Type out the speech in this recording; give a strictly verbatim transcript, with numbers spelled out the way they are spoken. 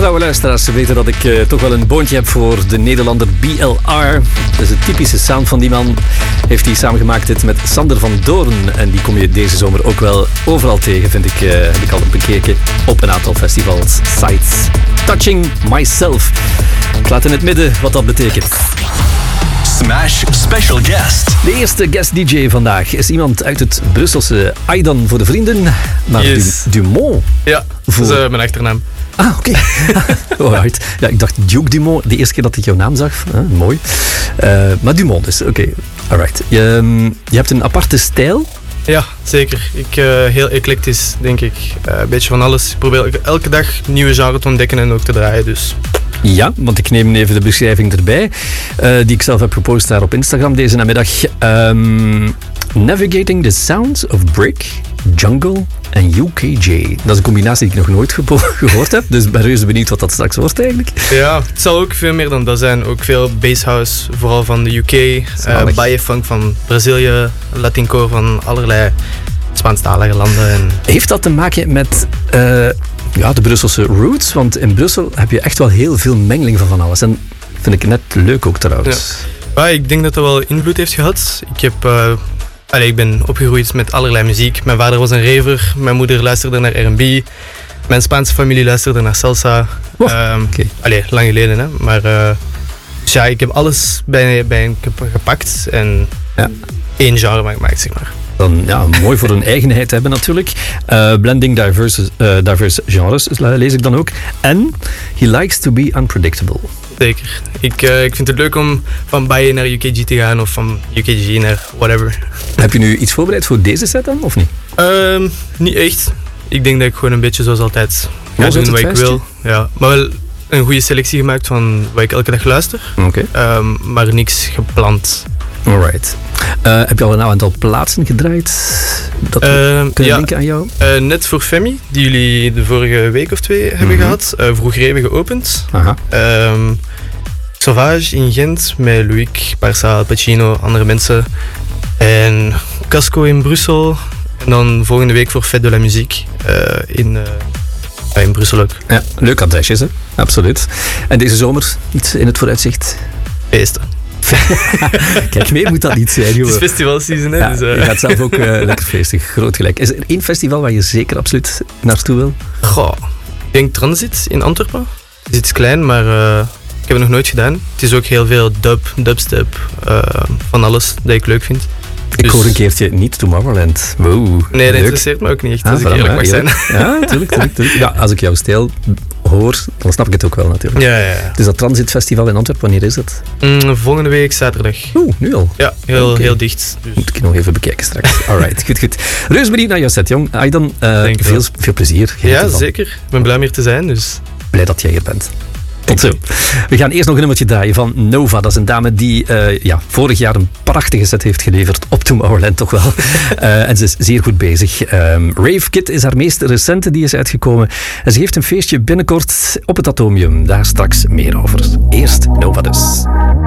Trouwe luisteraars weten dat ik uh, toch wel een boontje heb voor de Nederlander B L R. Dat is de typische sound van die man. Heeft hij samengemaakt dit met Sander van Doorn. En die kom je deze zomer ook wel overal tegen, vind ik. Uh, heb ik al bekeken op een aantal festivals, sites. Touching Myself. Ik laat in het midden wat dat betekent. Smash Special Guest. De eerste guest D J vandaag is iemand uit het Brusselse Aidan voor de vrienden. Maar Yes. du- Dumont. Ja, Voor- dat is uh, mijn achternaam. Ah, oké. Okay. Alright. Ja, ik dacht Duke Dumont, de eerste keer dat ik jouw naam zag. Ah, mooi. Uh, maar Dumont dus, oké. Okay. Alright. Je, um, je hebt een aparte stijl. Ja, zeker. Ik, uh, heel eclectisch, denk ik. Uh, een beetje van alles. Ik probeer elke, elke dag nieuwe genres te ontdekken en ook te draaien, dus... Ja, want ik neem even de beschrijving erbij, uh, die ik zelf heb gepost daar op Instagram deze namiddag. Um, Navigating the Sounds of Brick, Jungle en U K J. Dat is een combinatie die ik nog nooit gepo- gehoord heb, dus ik ben reuze benieuwd wat dat straks wordt eigenlijk. Ja, het zal ook veel meer dan dat zijn. Ook veel basshouse, vooral van de U K, uh, Baie-funk van Brazilië, Latinco van allerlei Spaanstalige landen. En... Heeft dat te maken met uh, ja, de Brusselse roots? Want in Brussel heb je echt wel heel veel mengeling van van alles. En vind ik net leuk ook trouwens. Ja. Ja, ik denk dat dat wel invloed heeft gehad. Ik, heb, uh, allee, ik ben opgegroeid met allerlei muziek. Mijn vader was een raver, mijn moeder luisterde naar R en B. Mijn Spaanse familie luisterde naar salsa. Wow, um, okay. Allee, lang geleden, hè. Maar uh, dus ja, ik heb alles bij, bij een gepakt en ja. één genre van gemaakt, zeg maar. Dan, ja, mooi voor een eigenheid hebben natuurlijk. Uh, blending diverse, uh, diverse genres, lees ik dan ook. En he likes to be unpredictable. Zeker. Ik, uh, ik vind het leuk om van Baie naar U K G te gaan of van U K G naar whatever. Heb je nu iets voorbereid voor deze set dan, of niet? Um, niet echt. Ik denk dat ik gewoon een beetje zoals altijd ga doen wat ik wil. Ja, maar wel een goede selectie gemaakt van wat ik elke dag luister. Oké. Okay. Um, maar niks gepland. Alright. Uh, heb je al een aantal plaatsen gedraaid? Dat we uh, kunnen ja, linken aan jou? Uh, net voor Femi, die jullie de vorige week of twee hebben mm-hmm. gehad. Uh, vroeg Reven geopend. Aha. Um, Sauvage in Gent met Loïc, Barça, Pacino, andere mensen. En Casco in Brussel. En dan volgende week voor Fête de la Musique uh, in, uh, in Brussel ook. Ja, leuk adresjes, hè? Absoluut. En deze zomer iets in het vooruitzicht? Feesten. Kijk, meer moet dat niet zijn, jongen. Het is festivalseason, hè? Ja, dus, uh... je gaat zelf ook uh, lekker feestig, groot gelijk. Is er één festival waar je zeker absoluut naartoe wil? Goh, ik denk Transit in Antwerpen. Het is iets klein, maar uh, ik heb het nog nooit gedaan. Het is ook heel veel dub, dubstep, uh, van alles dat ik leuk vind. Ik dus... hoor een keertje niet Tomorrowland. Wow, nee, dat leuk. interesseert me ook niet echt, ah, als ik eerlijk mag zijn. Ja, natuurlijk, natuurlijk. Ja, als ik jouw stijl hoor, dan snap ik het ook wel natuurlijk. Ja, ja, ja. Dus dat Transit Festival in Antwerpen, wanneer is dat? Mm, volgende week zaterdag. Oeh, nu al? Ja, heel, okay. heel dicht. Dus. Moet ik nog even bekijken straks. Alright, goed, goed. Reus benieuwd naar jouw set, jong. Aidan, uh, veel, veel plezier. Ja, ervan. Zeker. Ik ben blij om hier te zijn, dus... Blij dat jij hier bent. Tot zo. We gaan eerst nog een nummertje draaien van Nova. Dat is een dame die uh, ja, vorig jaar een prachtige set heeft geleverd op Tomorrowland toch wel. Uh, en ze is zeer goed bezig. Um, Rave Kid is haar meest recente, die is uitgekomen. En ze heeft een feestje binnenkort op het Atomium. Daar straks meer over. Eerst Nova dus.